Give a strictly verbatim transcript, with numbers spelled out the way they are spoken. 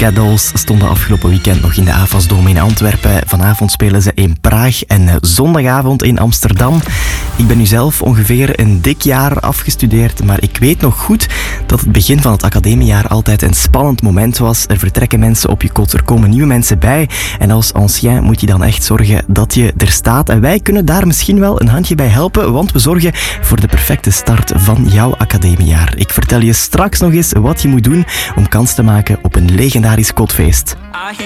Pussycat Dolls stonden afgelopen weekend nog in de AFAS-dome in Antwerpen. Vanavond spelen ze in Praag en zondagavond in Amsterdam. Ik ben nu zelf ongeveer een dik jaar afgestudeerd, maar ik weet nog goed dat het begin van het academiejaar altijd een spannend moment was. Er vertrekken mensen op je kot, er komen nieuwe mensen bij. En als ancien moet je dan echt zorgen dat je er staat. En wij kunnen daar misschien wel een handje bij helpen, want we zorgen voor de perfecte start van jouw academiejaar. Ik vertel je straks nog eens wat je moet doen om kans te maken op een legendarisch kotfeest.